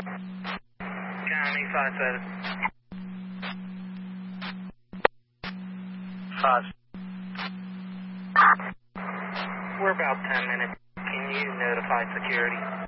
County 57. 5. We're about 10 minutes. Can you notify security?